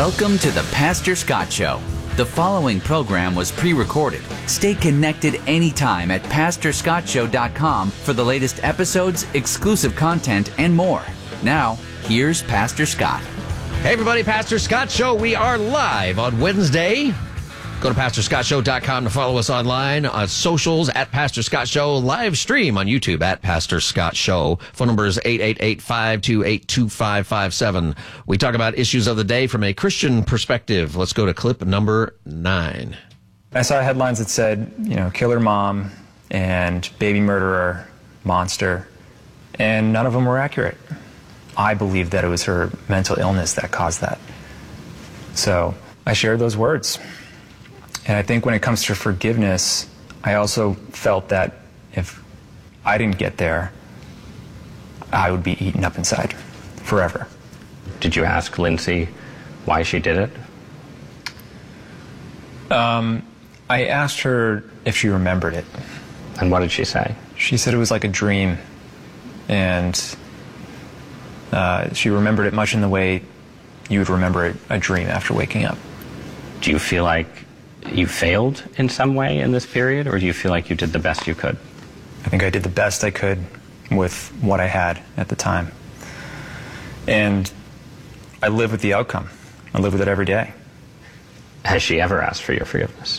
Welcome to the Pastor Scott Show. The following program was pre-recorded. Stay connected anytime at PastorScottShow.com for the latest episodes, exclusive content, and more. Now, here's Pastor Scott. Hey everybody, Pastor Scott Show. We are live on Wednesday. Go to PastorScottShow.com to follow us online on socials at Pastor Scott Show. Live stream on YouTube at Pastor Scott Show. Phone number is 888-528-2557. We talk about issues of the day from a Christian perspective. Let's go to clip number 9. I saw headlines that said, killer mom and baby murderer, monster, and none of them were accurate. I believed that it was her mental illness that caused that. So I shared those words. And I think when it comes to forgiveness, I also felt that if I didn't get there, I would be eaten up inside forever. Did you ask Lindsay why she did it? I asked her if she remembered it. And what did she say? She said it was like a dream. And she remembered it much in the way you would remember a dream after waking up. Do you feel like you failed in some way in this period, or do you feel like you did the best you could? I think I did the best I could with what I had at the time. And I live with the outcome. I live with it every day. Has she ever asked for your forgiveness?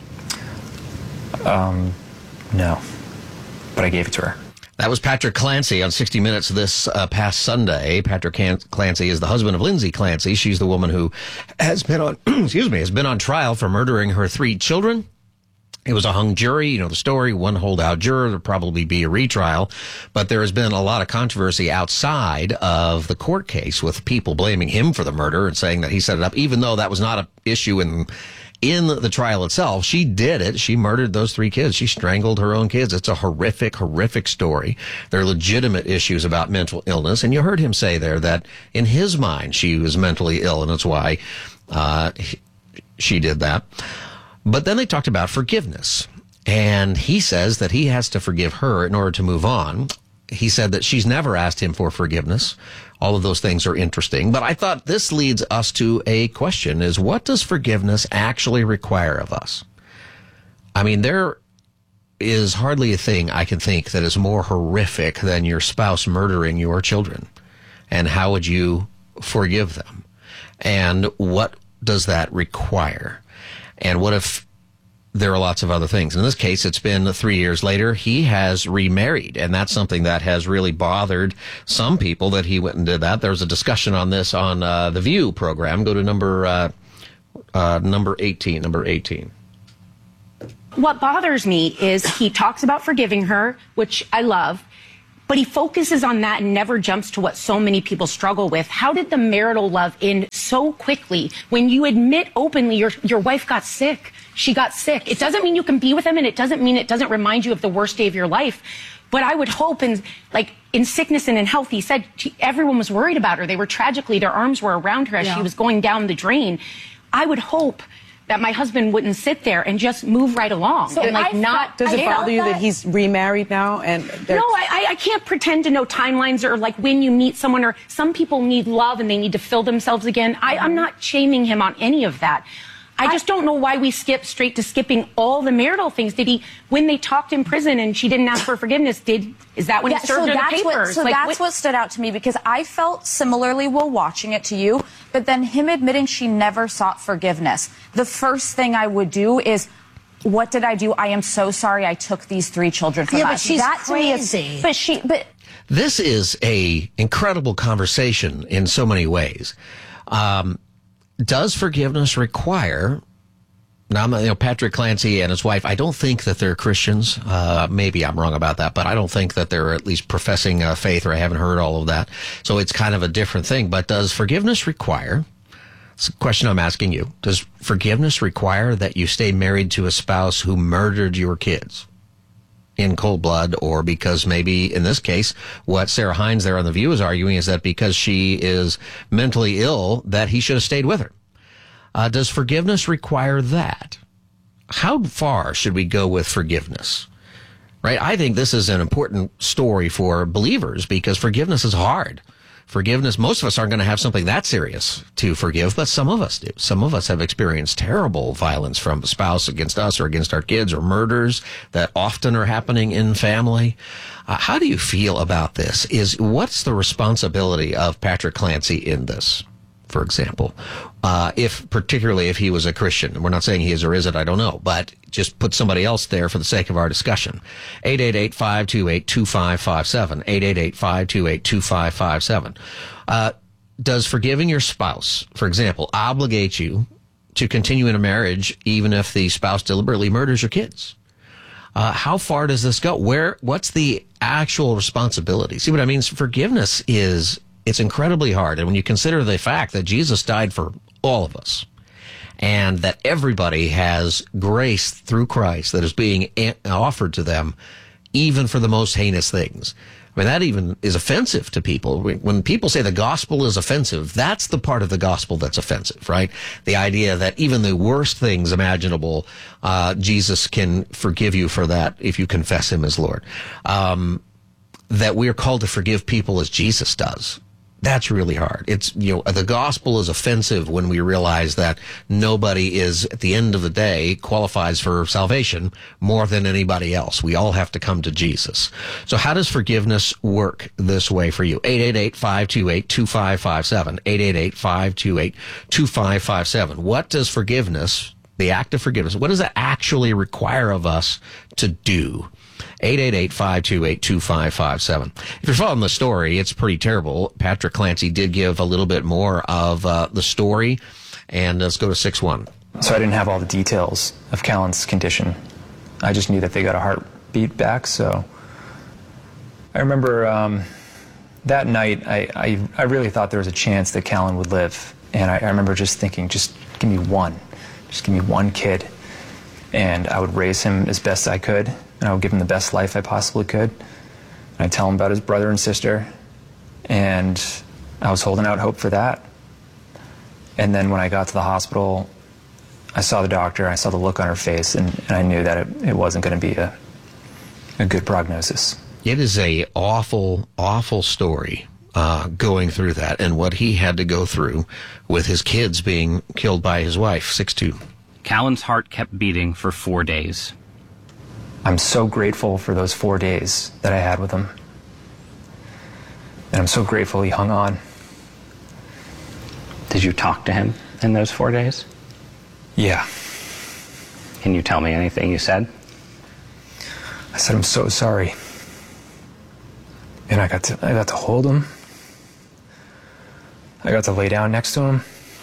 No. But I gave it to her. That was Patrick Clancy on 60 Minutes this past Sunday. Patrick Clancy is the husband of Lindsay Clancy. She's the woman who has been on, has been on trial for murdering her 3 children. It was a hung jury. You know the story. One holdout juror. There'll probably be a retrial. But there has been a lot of controversy outside of the court case with people blaming him for the murder and saying that he set it up, even though that was not an issue in the trial itself. She did it. She murdered those 3 kids. She strangled her own kids. It's a horrific, horrific story. There are legitimate issues about mental illness. And you heard him say there that in his mind, she was mentally ill, and that's why she did that. But then they talked about forgiveness. And he says that he has to forgive her in order to move on. He said that she's never asked him for forgiveness. All of those things are interesting. But I thought this leads us to a question, is what does forgiveness actually require of us? I mean, there is hardly a thing I can think that is more horrific than your spouse murdering your children. And how would you forgive them? And what does that require? And what if there are lots of other things? In this case, it's been 3 years later. He has remarried, and that's something that has really bothered some people that he went and did that. There was a discussion on this on the View program. Go to number 18. What bothers me is he talks about forgiving her, which I love, but he focuses on that and never jumps to what so many people struggle with. How did the marital love end so quickly when you admit openly your wife got sick? She got sick. It doesn't mean you can be with him, and it doesn't mean it doesn't remind you of the worst day of your life. But I would hope in sickness and in health, he said everyone was worried about her. They were tragically, their arms were around her as she was going down the drain. I would hope that my husband wouldn't sit there and just move right along. So and does it bother you that he's remarried now? And no, I can't pretend to know timelines or like when you meet someone, or some people need love and they need to fill themselves again. I'm not shaming him on any of that. I just don't know why we skip straight to skipping all the marital things. Did he, when they talked in prison and she didn't ask for forgiveness, is that when he served her the papers? That's what stood out to me, because I felt similarly while watching it to you, but then him admitting she never sought forgiveness. The first thing I would do is, what did I do? I am so sorry I took these 3 children from us. But she's crazy. This is a incredible conversation in so many ways. Does forgiveness require, now, Patrick Clancy and his wife, I don't think that they're Christians. Maybe I'm wrong about that, but I don't think that they're at least professing faith, or I haven't heard all of that. So it's kind of a different thing. But does forgiveness require, it's a question I'm asking you, does forgiveness require that you stay married to a spouse who murdered your kids in cold blood, or because maybe in this case, what Sarah Hines there on The View is arguing is that because she is mentally ill, that he should have stayed with her. Does forgiveness require that? How far should we go with forgiveness? Right? I think this is an important story for believers because forgiveness is hard. forgiveness. Most of us aren't going to have something that serious to forgive, but some of us do. Some of us have experienced terrible violence from a spouse against us or against our kids, or murders that often are happening in family. How do you feel about this? What's the responsibility of Patrick Clancy in this, for example? Particularly if he was a Christian. We're not saying he is or isn't, I don't know, but just put somebody else there for the sake of our discussion. 888-528-2557. 888-528-2557. Does forgiving your spouse, for example, obligate you to continue in a marriage even if the spouse deliberately murders your kids? How far does this go? What's the actual responsibility? See what I mean? Forgiveness it's incredibly hard. And when you consider the fact that Jesus died for all of us, and that everybody has grace through Christ that is being offered to them, even for the most heinous things. I mean, that even is offensive to people. When people say the gospel is offensive, that's the part of the gospel that's offensive, right? The idea that even the worst things imaginable, Jesus can forgive you for that if you confess him as Lord. That we're called to forgive people as Jesus does. That's really hard. The gospel is offensive when we realize that nobody is, at the end of the day, qualifies for salvation more than anybody else. We all have to come to Jesus. So how does forgiveness work this way for you? 888-528-2557. 888-528-2557. What does forgiveness, the act of forgiveness, what does it actually require of us to do? 888-528-2557. If you're following the story, it's pretty terrible. Patrick Clancy did give a little bit more of the story, and let's go to 6-1. So I didn't have all the details of Callan's condition. I just knew that they got a heartbeat back, so I remember that night I really thought there was a chance that Callan would live, and I remember just thinking, just give me one kid, and I would raise him as best I could. And I would give him the best life I possibly could. And I'd tell him about his brother and sister. And I was holding out hope for that. And then when I got to the hospital, I saw the doctor, I saw the look on her face, and I knew that it wasn't going to be a good prognosis. It is a awful, awful story going through that, and what he had to go through with his kids being killed by his wife. 6-2. Callan's heart kept beating for 4 days. I'm so grateful for those 4 days that I had with him. And I'm so grateful he hung on. Did you talk to him in those 4 days? Yeah. Can you tell me anything you said? I said, I'm so sorry. And I got to hold him. I got to lay down next to him.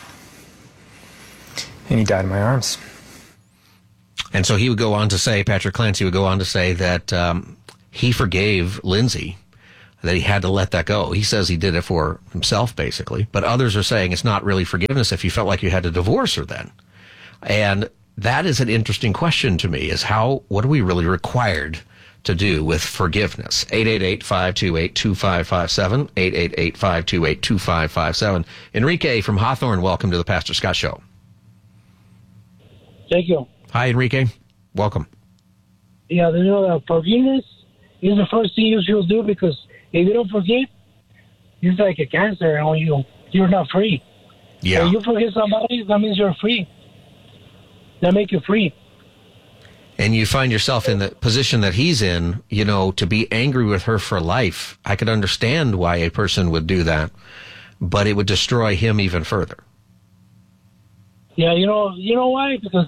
And he died in my arms. And so he would go on to say, Patrick Clancy would go on to say that he forgave Lindsay, that he had to let that go. He says he did it for himself, basically. But others are saying it's not really forgiveness if you felt like you had to divorce her then. And that is an interesting question to me, is what are we really required to do with forgiveness? 888-528-2557. 888-528-2557. Enrique from Hawthorne, welcome to the Pastor Scott Show. Thank you. Hi, Enrique. Welcome. Yeah, forgiveness is the first thing you should do, because if you don't forgive, it's like a cancer on you. You're not free. Yeah. When you forgive somebody, that means you're free. That makes you free. And you find yourself in the position that he's in, to be angry with her for life. I could understand why a person would do that, but it would destroy him even further. Yeah, you know why? Because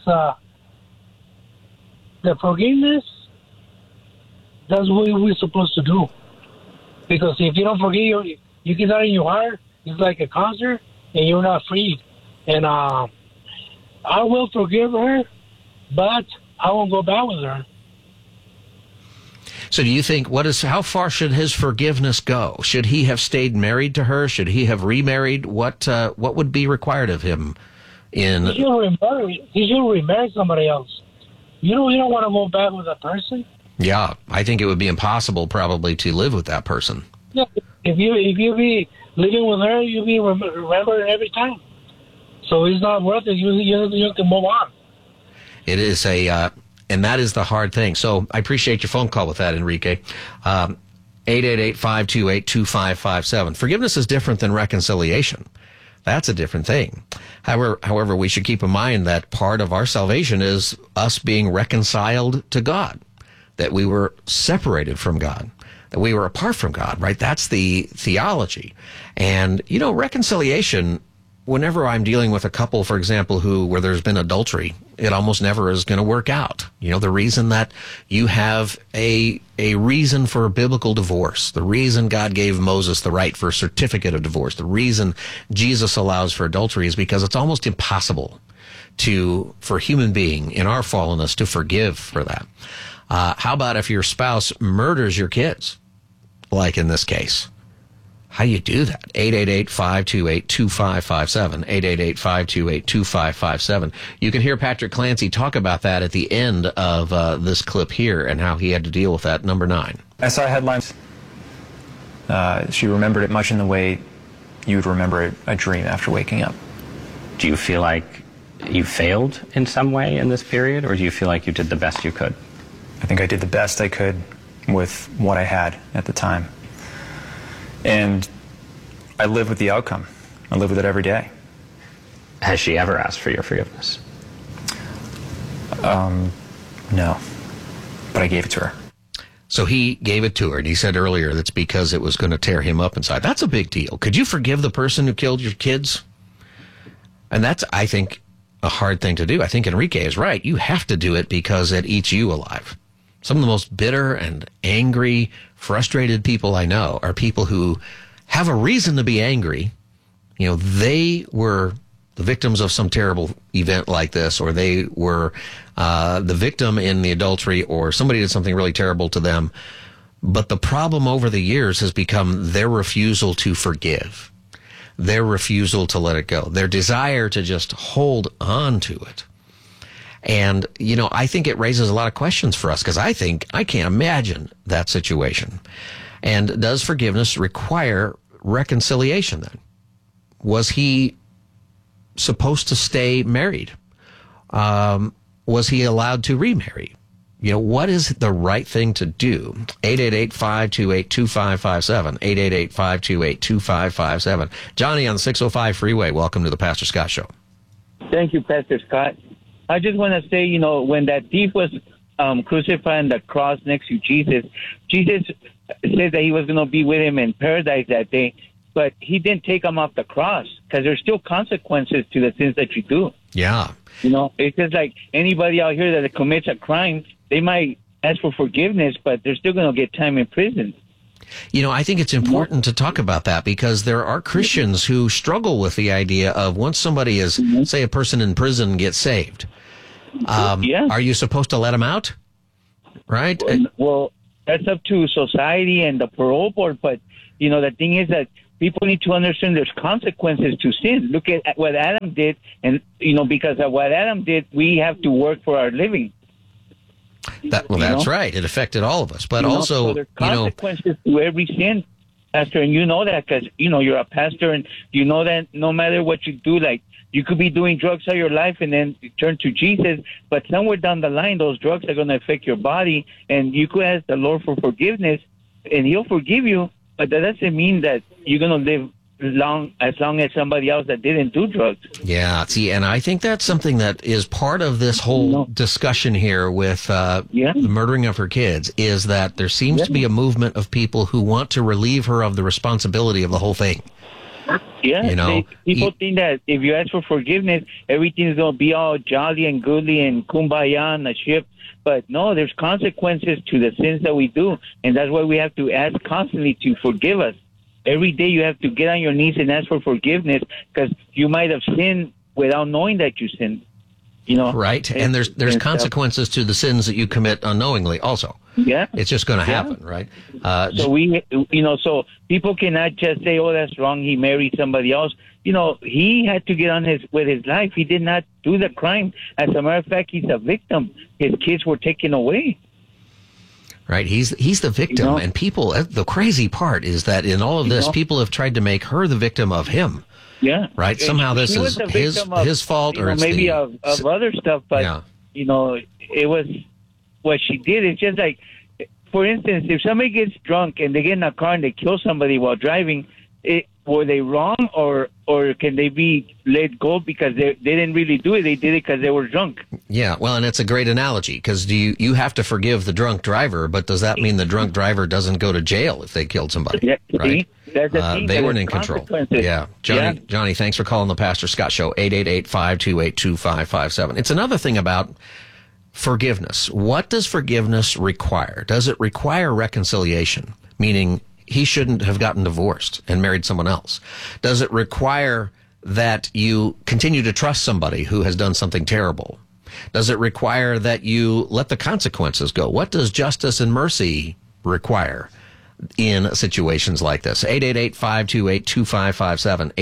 the forgiveness, that's what we're supposed to do. Because if you don't forgive, you get that in your heart, it's like a cancer, and you're not free. And I will forgive her, but I won't go back with her. So do you think, how far should his forgiveness go? Should he have stayed married to her? Should he have remarried? What would be required of him? He should remarry somebody else. You don't want to go back with a person. Yeah, I think it would be impossible probably to live with that person. Yeah, if you be living with her, you'll be remembered every time. So it's not worth it. You can move on. It is and that is the hard thing. So I appreciate your phone call with that, Enrique. 888-528-2557. Forgiveness is different than reconciliation. That's a different thing. However, we should keep in mind that part of our salvation is us being reconciled to God, that we were separated from God, that we were apart from God, right? That's the theology. And, reconciliation, whenever I'm dealing with a couple, for example, where there's been adultery, it almost never is going to work out. The reason that you have a reason for a biblical divorce, the reason God gave Moses the right for a certificate of divorce, the reason Jesus allows for adultery is because it's almost impossible for a human being in our fallenness to forgive for that. How about if your spouse murders your kids, like in this case? How do you do that? 888-528-2557. 888-528-2557. You can hear Patrick Clancy talk about that at the end of this clip here and how he had to deal with that. Number 9. I saw headlines. She remembered it much in the way you would remember a dream after waking up. Do you feel like you failed in some way in this period, or do you feel like you did the best you could? I think I did the best I could with what I had at the time. And I live with the outcome. I live with it every day. Has she ever asked for your forgiveness? No. But I gave it to her. So he gave it to her, and he said earlier that's because it was going to tear him up inside. That's a big deal. Could you forgive the person who killed your kids? And that's, I think, a hard thing to do. I think Enrique is right. You have to do it because it eats you alive. Some of the most bitter and angry, frustrated people I know are people who have a reason to be angry. They were the victims of some terrible event like this, or they were the victim in the adultery, or somebody did something really terrible to them. But the problem over the years has become their refusal to forgive, their refusal to let it go, their desire to just hold on to it. And, I think it raises a lot of questions for us, because I can't imagine that situation. And does forgiveness require reconciliation then? Was he supposed to stay married? Was he allowed to remarry? What is the right thing to do? 888-528-2557. 888-528-2557. Johnny on the 605 freeway. Welcome to the Pastor Scott Show. Thank you, Pastor Scott. I just want to say, when that thief was crucified on the cross next to Jesus, Jesus said that he was going to be with him in paradise that day, but he didn't take him off the cross, because there's still consequences to the sins that you do. Yeah. It's just like anybody out here that commits a crime, they might ask for forgiveness, but they're still going to get time in prison. I think it's important to talk about that, because there are Christians who struggle with the idea of once somebody is, say, a person in prison gets saved, are you supposed to let them out? Right? Well, that's up to society and the parole board. But, the thing is that people need to understand there's consequences to sin. Look at what Adam did. And, because of what Adam did, we have to work for our living. That's right. It affected all of us. But also, so there's consequences to every sin, Pastor. And you know that because, you're a pastor, and you know that no matter what you do, like, you could be doing drugs all your life and then you turn to Jesus, but somewhere down the line, those drugs are going to affect your body, and you could ask the Lord for forgiveness, and He'll forgive you, but that doesn't mean that you're going to live as long as somebody else that didn't do drugs. Yeah, see, and I think that's something that is part of this whole discussion here with the murdering of her kids, is that there seems to be a movement of people who want to relieve her of the responsibility of the whole thing. Yeah, people think that if you ask for forgiveness, everything's going to be all jolly and goodly and kumbaya on the ship. But no, there's consequences to the sins that we do, and that's why we have to ask constantly to forgive us. Every day you have to get on your knees and ask for forgiveness, because you might have sinned without knowing that you sinned. Right, and there's consequences to the sins that you commit unknowingly also. Yeah. It's just going to happen, right? So people cannot just say, oh, that's wrong, he married somebody else. He had to get on with his life. He did not do the crime. As a matter of fact, he's a victim. His kids were taken away. Right, he's the victim, and people. The crazy part is that in all of this, people have tried to make her the victim of him. Yeah, right. Somehow this is his fault, or it's maybe of other stuff. But it was what she did. It's just like for instance, if somebody gets drunk and they get in a car and they kill somebody while driving, were they wrong, or can they be let go because they didn't really do it? They did it because they were drunk. Yeah, well, and it's a great analogy, because you have to forgive the drunk driver, but does that mean the drunk driver doesn't go to jail if they killed somebody? Yeah, right? That's the thing, they that weren't is in control. consequences. Yeah. Johnny, thanks for calling the Pastor Scott Show, 888-528-2557. It's another thing about forgiveness. What does forgiveness require? Does it require reconciliation, meaning he shouldn't have gotten divorced and married someone else? Does it require that you continue to trust somebody who has done something terrible? Does it require that you let the consequences go? What does justice and mercy require in situations like this? 888-528-2557,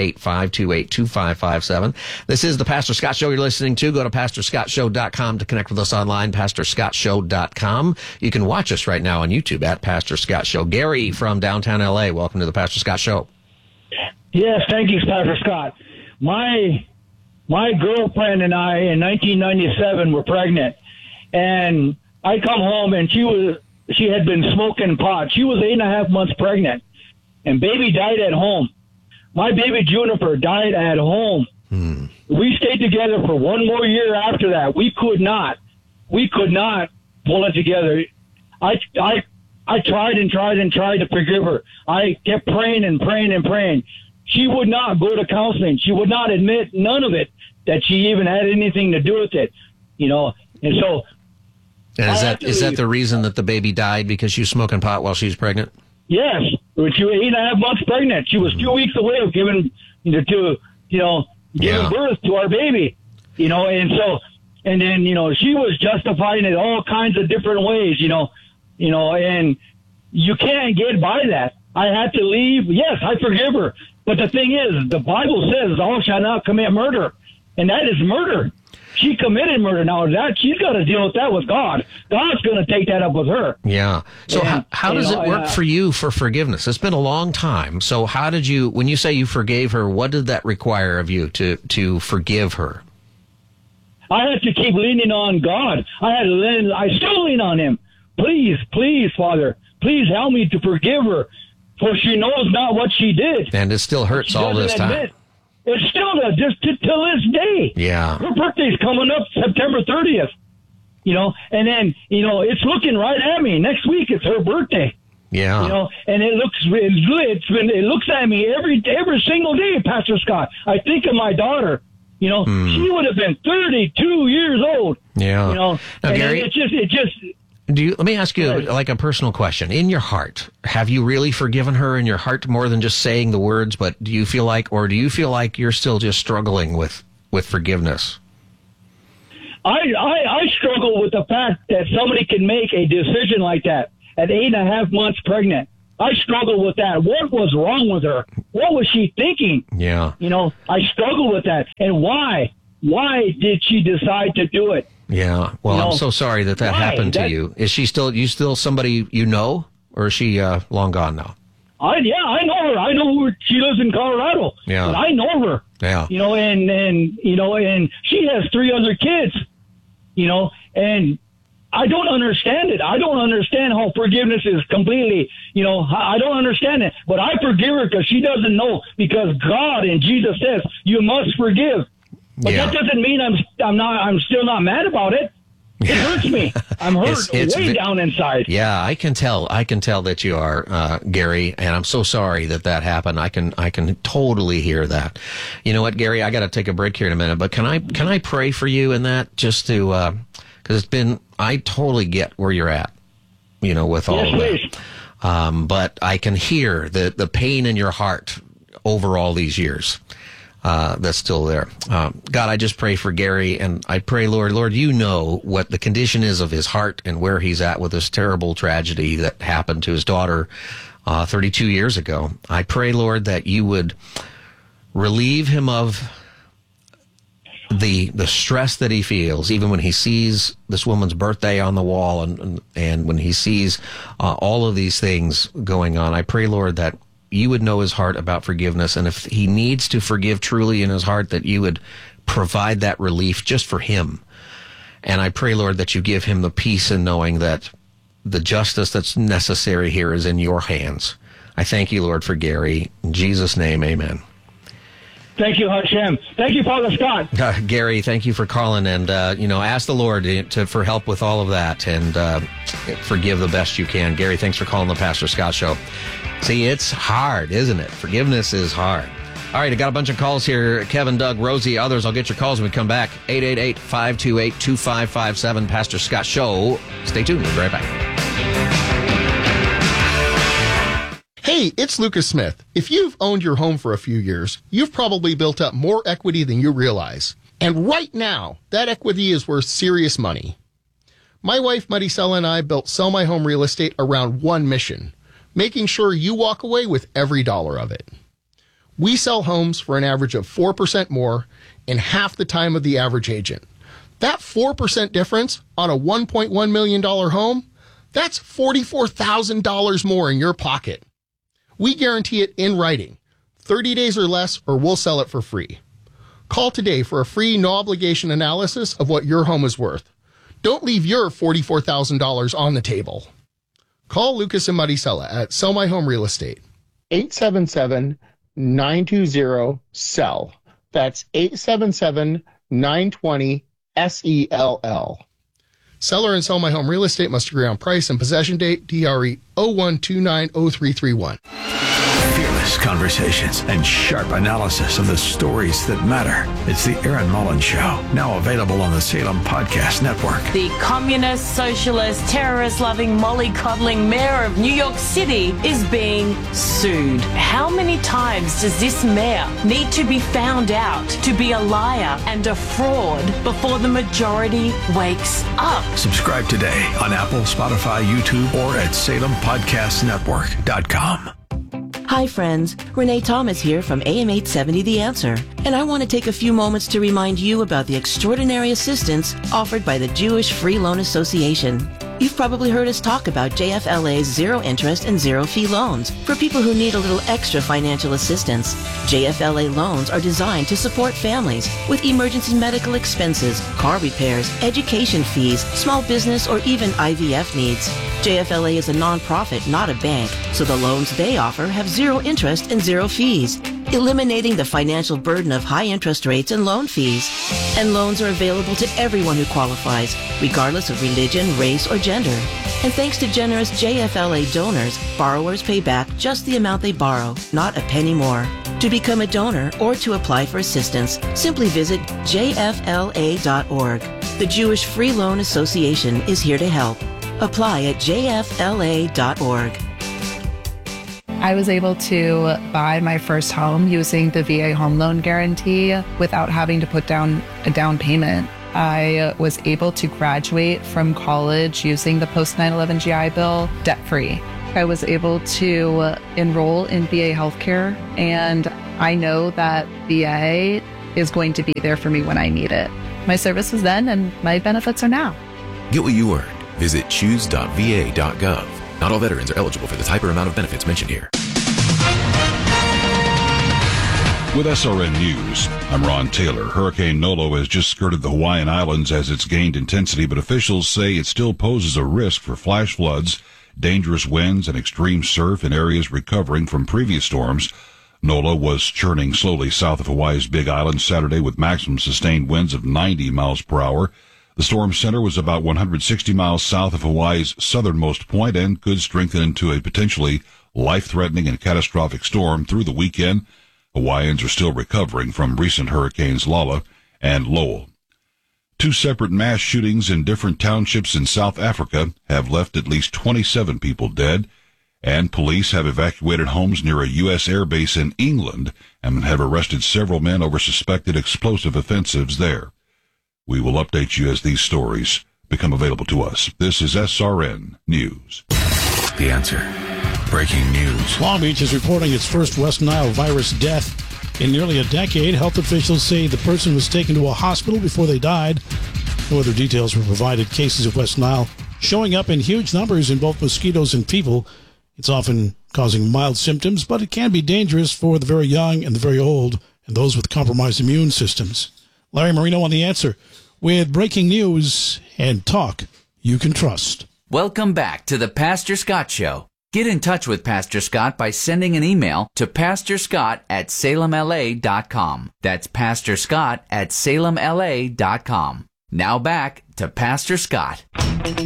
888-528-2557. This is the Pastor Scott Show you're listening to. Go to PastorScottShow.com to connect with us online, PastorScottShow.com. You can watch us right now on YouTube at Pastor Scott Show. Gary from downtown L.A., welcome to the Pastor Scott Show. Yes, thank you, Pastor Scott. My girlfriend and I in 1997 were pregnant, and I come home and she had been smoking pot. She was 8.5 months pregnant, and baby died at home. My baby Juniper died at home. We stayed together for one more year after that. We could not pull it together. I tried and tried and tried to forgive her. I kept praying and praying and praying. She would not go to counseling. She would not admit none of it, that she even had anything to do with it, and so. And is that the reason that the baby died, because she was smoking pot while she was pregnant? Yes, she was 8.5 months pregnant. She was 2 weeks away of giving birth to our baby, and then she was justifying it all kinds of different ways, and you can't get by that. I had to leave. Yes, I forgive her, but the thing is, the Bible says, "Thou shalt not commit murder," and that is murder. She committed murder. Now she's got to deal with that with God. God's going to take that up with her. Yeah. So how does it work for you for forgiveness? It's been a long time. So how did you, when you say you forgave her, what did that require of you to forgive her? I had to keep leaning on God. I still lean on Him. Please, Father, please help me to forgive her, for she knows not what she did. And it still hurts all this time. It still does, just till this day. Yeah. Her birthday's coming up September 30th, and then, it's looking right at me. Next week, it's her birthday. Yeah. And it looks at me every single day, Pastor Scott. I think of my daughter. She would have been 32 years old. Yeah. Now, Gary, it just let me ask you like a personal question. In your heart, have you really forgiven her in your heart, more than just saying the words? But do you feel like you're still just struggling with forgiveness? I struggle with the fact that somebody can make a decision like that at 8.5 months pregnant. I struggle with that. What was wrong with her? What was she thinking? Yeah. I struggle with that. And why? Why did she decide to do it? Yeah. Well, I'm so sorry that happened to you. Is she still somebody you know, or is she long gone now? I know her. I know her. She lives in Colorado. Yeah. But I know her. Yeah. And she has 3 other kids. And I don't understand it. I don't understand how forgiveness is completely, I don't understand it. But I forgive her because she doesn't know, because God and Jesus says you must forgive. But that doesn't mean I'm still not mad about it. It hurts me. I'm hurt way down inside. Yeah, I can tell that you are, Gary, and I'm so sorry that happened. I can totally hear that. You know what, Gary? I got to take a break here in a minute, but can I pray for you in that, just to, because I totally get where you're at, with all of that. But I can hear the pain in your heart over all these years. That's still there. God, I just pray for Gary, and I pray, Lord, you know what the condition is of his heart and where he's at with this terrible tragedy that happened to his daughter 32 years ago. I pray, Lord, that you would relieve him of the stress that he feels, even when he sees this woman's birthday on the wall, and when he sees all of these things going on. I pray, Lord, that you would know his heart about forgiveness, and if he needs to forgive truly in his heart, that you would provide that relief just for him. And I pray, Lord, that you give him the peace in knowing that the justice that's necessary here is in your hands. I thank you, Lord, for Gary. In Jesus' name, amen. Thank you, Hashem. Thank you, Father Scott. Gary, thank you for calling, and ask the Lord for help with all of that, and forgive the best you can. Gary, thanks for calling the Pastor Scott Show. See, it's hard, isn't it? Forgiveness is hard. All right, I got a bunch of calls here. Kevin, Doug, Rosie, others. I'll get your calls when we come back. 888-528-2557, Pastor Scott Show. Stay tuned. We'll be right back. Hey, it's Lucas Smith. If you've owned your home for a few years, you've probably built up more equity than you realize. And right now, that equity is worth serious money. My wife, Maricela, and I built Sell My Home Real Estate around one mission, making sure you walk away with every dollar of it. We sell homes for an average of 4% more in half the time of the average agent. That 4% difference on a $1.1 million home, that's $44,000 more in your pocket. We guarantee it in writing, 30 days or less, or we'll sell it for free. Call today for a free, no-obligation analysis of what your home is worth. Don't leave your $44,000 on the table. Call Lucas and Maricela at Sell My Home Real Estate. 877-920-SELL. That's 877-920-SELL. Seller and Sell My Home Real Estate must agree on price and possession date. DRE 01290331. Fearless conversations and sharp analysis of the stories that matter. It's the Aaron Mullins Show, now available on the Salem Podcast Network. The communist, socialist, terrorist-loving, mollycoddling mayor of New York City is being sued. How many times does this mayor need to be found out to be a liar and a fraud before the majority wakes up? Subscribe today on Apple, Spotify, YouTube, or at SalemPodcastNetwork.com. Hi friends, Renee Thomas here from AM 870 The Answer, and I want to take a few moments to remind you about the extraordinary assistance offered by the Jewish Free Loan Association. You've probably heard us talk about JFLA's zero interest and zero fee loans for people who need a little extra financial assistance. JFLA loans are designed to support families with emergency medical expenses, car repairs, education fees, small business, or even IVF needs. JFLA is a nonprofit, not a bank, so the loans they offer have zero interest and zero fees, eliminating the financial burden of high interest rates and loan fees. And loans are available to everyone who qualifies, regardless of religion, race, or gender. And thanks to generous JFLA donors, borrowers pay back just the amount they borrow, not a penny more. To become a donor or to apply for assistance, simply visit jfla.org. The Jewish Free Loan Association is here to help. Apply at jfla.org. I was able to buy my first home using the VA home loan guarantee without having to put down a down payment. I was able to graduate from college using the post 9/11 GI Bill debt-free. I was able to enroll in VA healthcare, and I know that VA is going to be there for me when I need it. My service was then, and my benefits are now. Get what you earned. Visit choose.va.gov. Not all veterans are eligible for the type or amount of benefits mentioned here. With SRN News, I'm Ron Taylor. Hurricane Nolo has just skirted the Hawaiian Islands as it's gained intensity, but officials say it still poses a risk for flash floods, dangerous winds, and extreme surf in areas recovering from previous storms. Nolo was churning slowly south of Hawaii's Big Island Saturday with maximum sustained winds of 90 miles per hour. The storm center was about 160 miles south of Hawaii's southernmost point and could strengthen into a potentially life-threatening and catastrophic storm through the weekend. Hawaiians are still recovering from recent hurricanes Lala and Lowell. Two separate mass shootings in different townships in South Africa have left at least 27 people dead, and police have evacuated homes near a U.S. air base in England and have arrested several men over suspected explosive offensives there. We will update you as these stories become available to us. This is SRN News. The Answer. Breaking news. Long Beach is reporting its first West Nile virus death in nearly a decade. Health officials say the person was taken to a hospital before they died. No other details were provided. Cases of West Nile showing up in huge numbers in both mosquitoes and people. It's often causing mild symptoms, but it can be dangerous for the very young and the very old and those with compromised immune systems. Larry Marino on The Answer with breaking news and talk you can trust. Welcome back to the Pastor Scott Show. Get in touch with Pastor Scott by sending an email to pastorscott@salemla.com. That's pastorscott@salemla.com. Now back to Pastor Scott.